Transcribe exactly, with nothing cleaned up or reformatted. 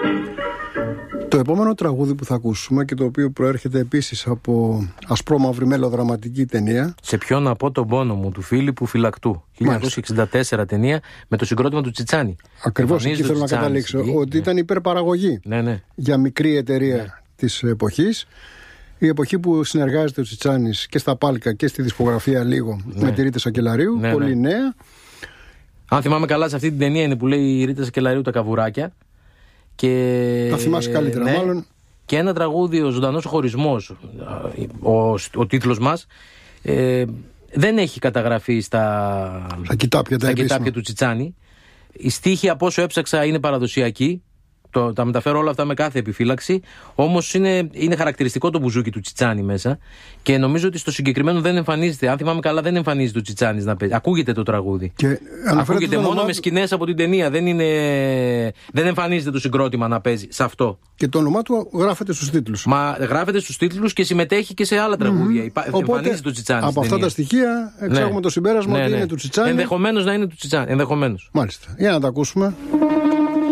Το επόμενο τραγούδι που θα ακούσουμε και το οποίο προέρχεται επίσης από ασπρόμαυρη μελοδραματική ταινία. Σε ποιον να πω τον πόνο μου, του Φίλιππου Φυλακτού. χίλια εννιακόσια εξήντα τέσσερα ταινία με το συγκρότημα του Τσιτσάνη. Ακριβώς εκεί θέλω να καταλήξω. Εκεί, ότι ναι. ήταν υπερπαραγωγή ναι, ναι. για μικρή εταιρεία ναι. της εποχής. Η εποχή που συνεργάζεται ο Τσιτσάνης και στα Πάλκα και στη δισκογραφία λίγο ναι. με τη Ρίτα Σακελαρίου. Ναι, πολύ ναι. νέα. Αν θυμάμαι καλά, σε αυτή την ταινία είναι που λέει η Ρίτα Σακελαρίου τα καβουράκια. Και... τα θυμάσαι καλύτερα, ναι. μάλλον. Και ένα τραγούδι, ο Ζωντανός Χωρισμός, ο, ο τίτλος μας, ε, δεν έχει καταγραφεί στα, στα κοιτάπια, στα κοιτάπια του Τσιτσάνη. Η στίχη, από όσο έψαξα, είναι παραδοσιακή. Το, τα μεταφέρω όλα αυτά με κάθε επιφύλαξη. Όμως είναι, είναι χαρακτηριστικό το μπουζούκι του Τσιτσάνη μέσα. Και νομίζω ότι στο συγκεκριμένο δεν εμφανίζεται. Αν θυμάμαι καλά, δεν εμφανίζεται ο Τσιτσάνης να παίζει. Ακούγεται το τραγούδι. Και ακούγεται μόνο όνομά... με σκηνές από την ταινία. Δεν, είναι, δεν εμφανίζεται το συγκρότημα να παίζει σε αυτό. Και το όνομά του γράφεται στους τίτλους. Μα γράφεται στους τίτλους και συμμετέχει και σε άλλα τραγούδια. Mm-hmm. Εμφανίζεται το Τσιτσάνη. Από αυτά τα στοιχεία εξάγουμε ναι. το συμπέρασμα ναι, ότι ναι. είναι του Τσιτσάνη. Ενδεχομένως να είναι του Τσιτσάνη. Ενδεχομένως. Μάλιστα. Για να τα ακούσουμε.